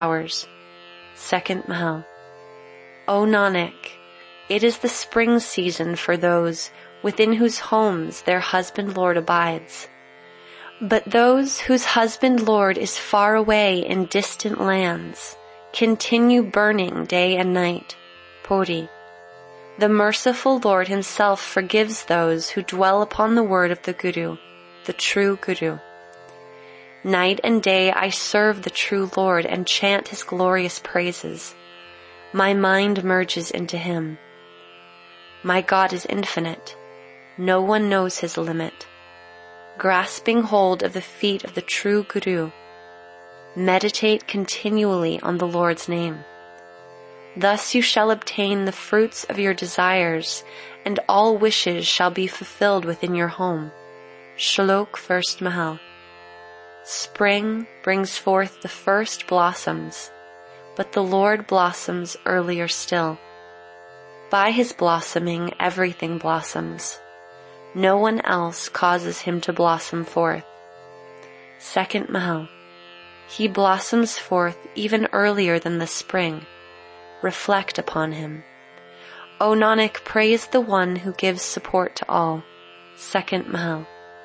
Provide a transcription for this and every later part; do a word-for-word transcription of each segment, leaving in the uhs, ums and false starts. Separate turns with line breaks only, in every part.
flowers. Second Mahal. O Nanak, it is the spring season for those within whose homes their husband Lord abides. But those whose husband Lord is far away in distant lands continue burning day and night. Puri. The merciful Lord himself forgives those who dwell upon the word of the Guru, the true Guru. Night and day I serve the true Lord and chant his glorious praises. My mind merges into him. My God is infinite. No one knows his limit. Grasping hold of the feet of the true Guru, meditate continually on the Lord's name. Thus you shall obtain the fruits of your desires, and all wishes shall be fulfilled within your home. Shlok First Mahal. Spring brings forth the first blossoms, but the Lord blossoms earlier still. By his blossoming everything blossoms. No one else causes him to blossom forth. Second Mahal. He blossoms forth even earlier than the spring. Reflect upon him. O Nanak, praise the one who gives support to all. Second Mahal.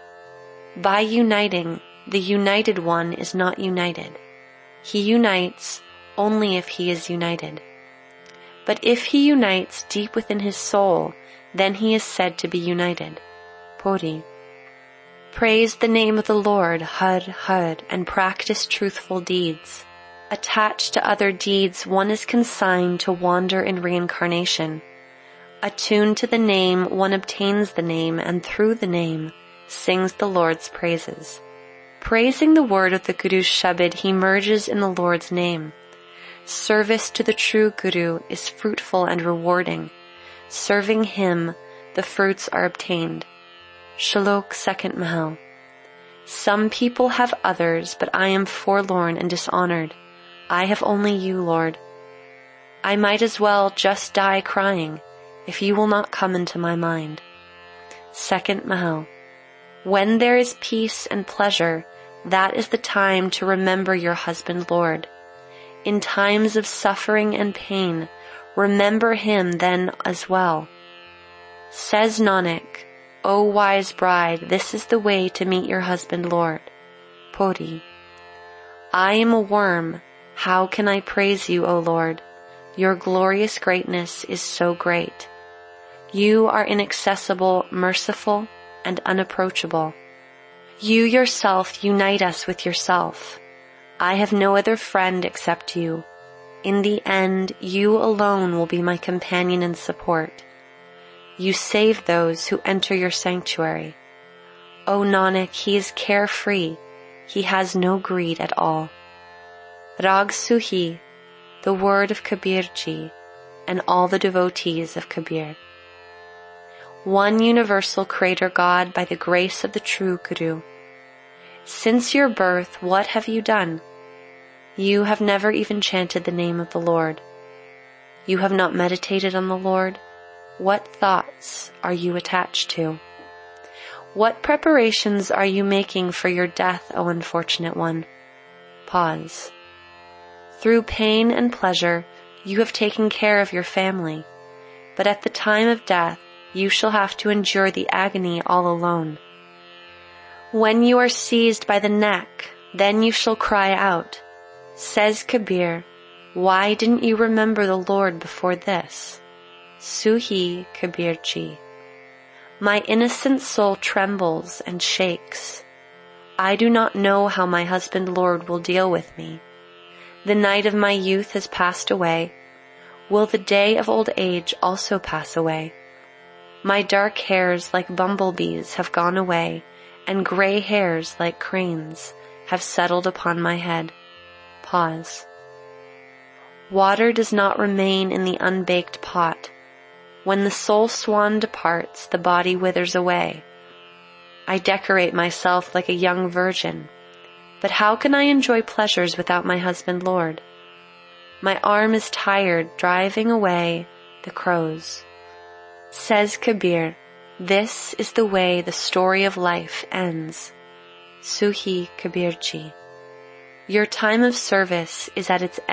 By uniting, the united one is not united. He unites only if he is united. But if he unites deep within his soul, then he is said to be united. Puri. Praise the name of the Lord, Har Har, and practice truthful deeds. Attached to other deeds, one is consigned to wander in reincarnation. Attuned to the name, one obtains the name, and through the name, sings the Lord's praises. Praising the word of the Guru's Shabad, he merges in the Lord's name. Service to the true Guru is fruitful and rewarding. Serving him, the fruits are obtained. Shlok Second Mahal. Some people have others, but I am forlorn and dishonored. I have only you, Lord. I might as well just die crying, if you will not come into my mind. Second Mahal. When there is peace and pleasure, that is the time to remember your husband Lord. In times of suffering and pain, remember him then as well. Says Nanak, O wise bride, this is the way to meet your husband Lord. Puri. I am a worm. How can I praise you, O Lord? Your glorious greatness is so great. You are inaccessible, merciful, and unapproachable. You yourself unite us with yourself. I have no other friend except you. In the end, you alone will be my companion and support. You save those who enter your sanctuary. O Nanak, he is carefree. He has no greed at all. Rag Suhi, the word of Kabirji, and all the devotees of Kabir. One universal Creator God by the grace of the true Guru. Since your birth, what have you done? You have never even chanted the name of the Lord. You have not meditated on the Lord. What thoughts are you attached to? What preparations are you making for your death, O unfortunate one? Pause. Through pain and pleasure, you have taken care of your family, but at the time of death, you shall have to endure the agony all alone. When you are seized by the neck, then you shall cry out. Says Kabir, why didn't you remember the Lord before this? Suhi Kabirji. My innocent soul trembles and shakes. I do not know how my husband Lord will deal with me. The night of my youth has passed away. Will the day of old age also pass away? My dark hairs like bumblebees have gone away, and gray hairs like cranes have settled upon my head. Pause. Water does not remain in the unbaked pot. When the soul swan departs, the body withers away. I decorate myself like a young virgin. But how can I enjoy pleasures without my husband Lord? My arm is tired driving away the crows. Says Kabir, this is the way the story of life ends. Suhi Kabirji. Your time of service is at its